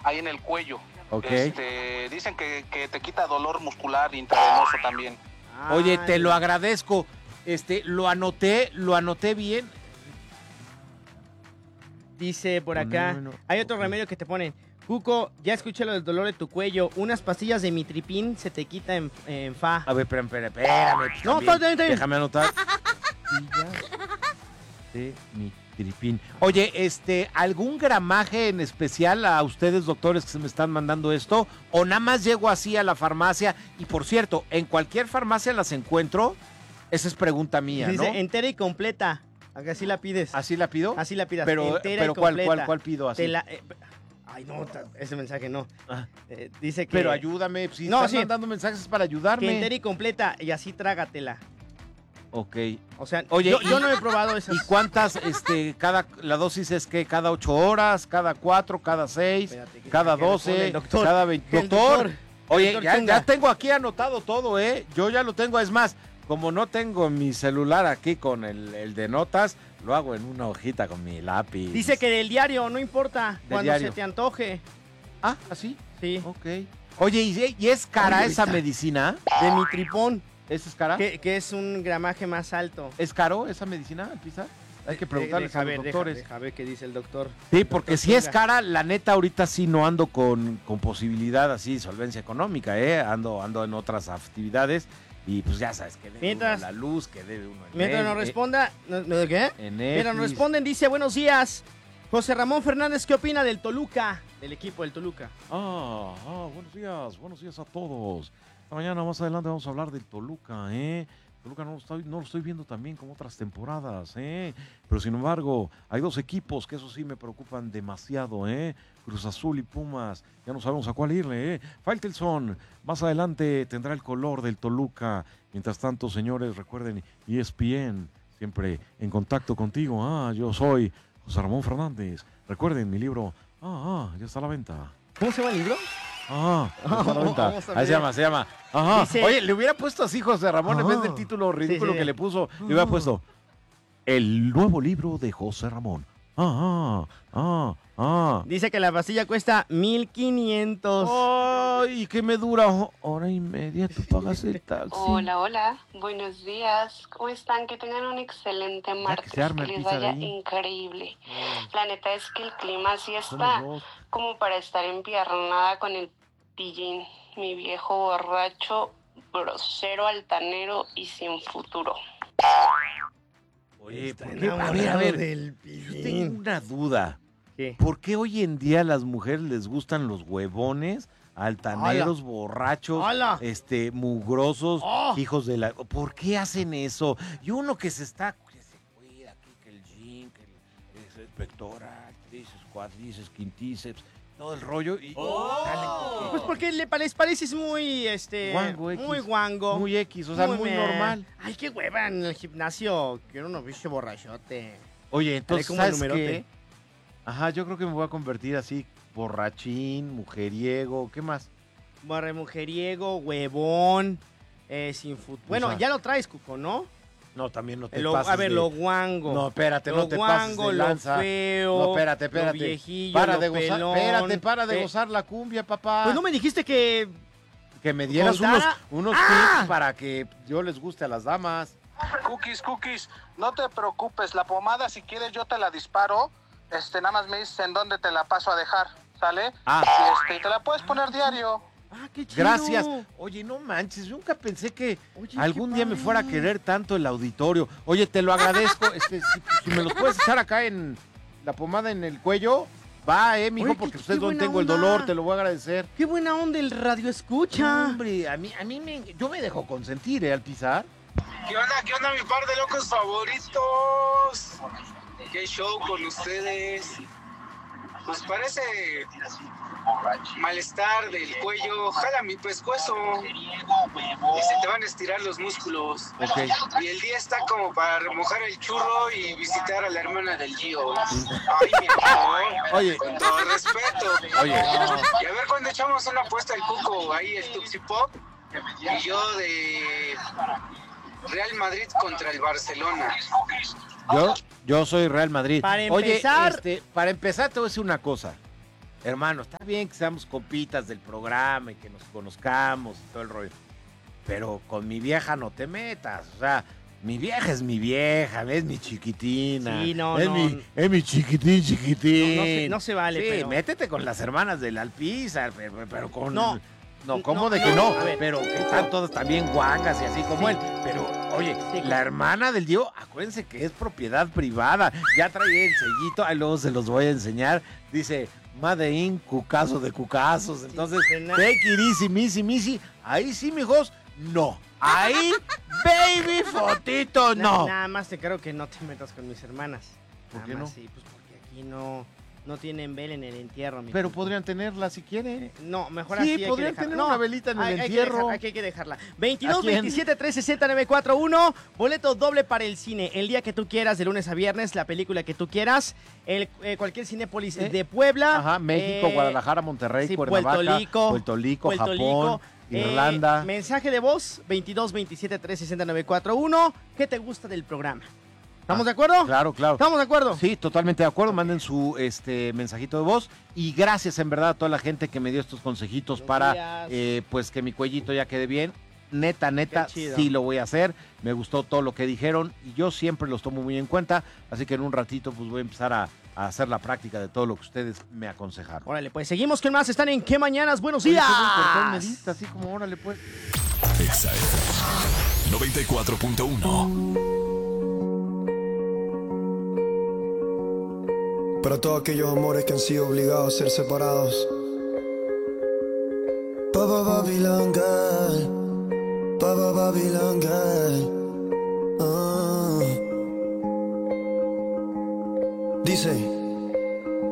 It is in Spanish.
ahí en el cuello. Okay. Dicen que te quita dolor muscular intravenoso también. Oye, te lo agradezco. Lo anoté bien. Dice por acá, hay otro remedio que te ponen. Cuco, ya escuché lo del dolor de tu cuello. Unas pastillas de mitripin se te quita en fa. A ver, espérame. No, está bien. Déjame anotar. Pastillas de mitripin. Oye, ¿algún gramaje en especial a ustedes, doctores, que se me están mandando esto? ¿O nada más llego así a la farmacia? Y por cierto, ¿en cualquier farmacia las encuentro? Esa es pregunta mía, ¿no? Dice entera y completa. Así la pides. ¿Así la pido? Así la pidas. Pero entera y completa. ¿cuál pido así? Ay, no, ese mensaje no. Ah. Dice que... Pero ayúdame, si No, están mandando mensajes para ayudarme. Que entera y completa y así trágatela. Ok. O sea, oye, yo no he probado esas. ¿Y cuántas, la dosis es que cada 8 horas, cada 4, cada 6, Espérate, cada que 12, doctor, cada 20? Doctor, oye, doctor ya tengo aquí anotado todo, ¿eh? Yo ya lo tengo, es más, como no tengo mi celular aquí con el de notas, lo hago en una hojita con mi lápiz. Dice que del diario, no importa, Del cuando diario. se te antoje. Ah, ¿así? Sí. Ok. Oye, ¿y es cara esa medicina? De mitripón. ¿Esa es cara? Que es un gramaje más alto. ¿Es caro esa medicina, Pizar? Hay que preguntarles a los doctores. Deja ver qué dice el doctor. Sí, porque si es cara, la neta, ahorita sí no ando con posibilidad así, solvencia económica, ando en otras actividades y pues ya sabes que debe uno a la luz, que debe uno en Mientras nos responda, ¿de qué? En Mientras nos Netflix. responden, dice, buenos días, José Ramón Fernández, ¿qué opina del Toluca? Del equipo del Toluca. Buenos días a todos. Esta mañana más adelante vamos a hablar del Toluca, Toluca no lo estoy viendo también como otras temporadas, Pero sin embargo, hay dos equipos que eso sí me preocupan demasiado, Cruz Azul y Pumas, ya no sabemos a cuál irle, Faitelson, más adelante tendrá el color del Toluca. Mientras tanto, señores, recuerden, ESPN, siempre en contacto contigo, yo soy José Ramón Fernández. Recuerden, mi libro, ya está a la venta. ¿Cómo se llama el libro? Ya está a la venta. Ahí se llama. Ajá. Dice- Oye, le hubiera puesto así José Ramón en vez del título ridículo Sí. que le puso. Le hubiera puesto El nuevo libro de José Ramón. Dice que la pastilla cuesta 1,500. Ay, que me dura hora y media. Tú pagas el taxi. Hola, buenos días. ¿Cómo están? Que tengan un excelente martes, se arme que el les pizza de vaya ahí. increíble. La neta es que el clima sí Son está los dos. como para estar empiernada con el pillín, mi viejo borracho, grosero, altanero y sin futuro. Oye, ¿por qué? Enamorado A ver, del yo Pillín. tengo una duda. ¿Qué? ¿Por qué hoy en día a las mujeres les gustan los huevones, altaneros, borrachos, ¡Hala! mugrosos, ¡Oh! hijos de la... ¿Por qué hacen eso? Y uno que se cuida aquí, que el jean, que el pectoral, tríceps, cuádriceps, quintíceps, todo el rollo y salen con que- Pues porque les pareces muy, Guango X. muy guango. muy X, o sea, muy meh. normal. Ay, qué hueva en el gimnasio. Quiero un bicho borrachote. Oye, entonces, como el ¿sabes numerote. qué? Ajá, yo creo que me voy a convertir así, borrachín, mujeriego, ¿qué más? Mujeriego, huevón, sin fútbol. Bueno, sea, ya lo traes, Cuco, ¿no? No, también no te Lo- pases a ver, de- lo guango. No, espérate, lo no te pases guango, de lo lanza. feo. No, espérate. Lo viejillo, para lo de gozar, pelón. espérate, para de gozar la cumbia, papá. Pues no me dijiste que... Que me dieras contara. unos ¡Ah! tips para que yo les guste a las damas. Cookies, no te preocupes, la pomada si quieres yo te la disparo, nada más me dices en dónde te la paso a dejar, ¿sale? Y te la puedes poner diario. Ah, qué chido. Gracias. Oye, no manches, yo nunca pensé que Oye, algún qué día me padre. fuera a querer tanto el auditorio. Oye, te lo agradezco. Si me los puedes echar acá en la pomada en el cuello, va, mijo, Oye, porque qué ustedes donde buena tengo el onda. dolor, te lo voy a agradecer. Qué buena onda el radio escucha. Hombre, yo me dejo consentir, al pisar. ¿Qué onda, mi par de locos favoritos? ¿Qué show con ustedes? Pues parece malestar del cuello. Jala mi pescuezo y se te van a estirar los músculos. Ok. Y el día está como para remojar el churro y visitar a la hermana del Gio. Ay, mi amor. Oye. Con todo respeto. Oye. Y a ver cuando echamos una apuesta al Cuco, ahí el Tuxi Pop. Y yo de Real Madrid contra el Barcelona. Yo soy Real Madrid. Para Oye, empezar- para empezar te voy a decir una cosa. hermano, está bien que seamos compitas del programa y que nos conozcamos y todo el rollo, pero con mi vieja no te metas, o sea, mi vieja es mi vieja, es mi chiquitina. Sí, no, es mi chiquitín. No se vale, sí, pero... métete con las hermanas del Alpizar, pero con... No. No, ¿cómo No, de que no? no? A ver. Pero que están todas también guangas y así como Sí. él. Pero, oye, Sí, la hermana del Diego, acuérdense que es propiedad privada. Ya trae el sellito, ahí luego se los voy a enseñar. Dice, Made in Cucazo de Cucazos. Entonces, take it easy, missy. Ahí sí, mijos, no. Ahí, baby, fotito, no. Nada más te creo que no te metas con mis hermanas. ¿Por Nada qué no? más, sí, pues porque aquí no tienen vela en el entierro. Mi Pero Cuco. podrían tenerla si quieren. No, mejor Sí, así hay podrían que dejarla. tener una velita en el entierro. Hay que dejarla. 22 ¿A quién? 27 360 941. Boleto doble para el cine. El día que tú quieras, de lunes a viernes, la película que tú quieras. Cualquier Cinépolis de Puebla. Ajá, México, Guadalajara, Monterrey, sí, Cuernavaca, Puerto Rico, Japón, Irlanda. Mensaje de voz 22 27 360 941. ¿Qué te gusta del programa? ¿Estamos de acuerdo? Claro. ¿Estamos de acuerdo? Sí, totalmente de acuerdo. Manden su mensajito de voz. Y gracias en verdad a toda la gente que me dio estos consejitos para pues que mi cuellito ya quede bien. Neta, sí lo voy a hacer. Me gustó todo lo que dijeron y yo siempre los tomo muy en cuenta. Así que en un ratito pues voy a empezar a hacer la práctica de todo lo que ustedes me aconsejaron. Órale, pues seguimos con más. Están en ¿Qué Mañanas? ¡Buenos Oye, días! qué buen portón me diste, así como órale pues. Exa FM 94.1. Para todos aquellos amores que han sido obligados a ser separados. Papa Babylon Girl, Papa Babylon Girl.